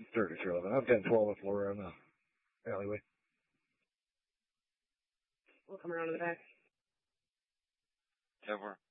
3311. I'm 1012 with Laura in the alleyway. We'll come around to the back. 10-4.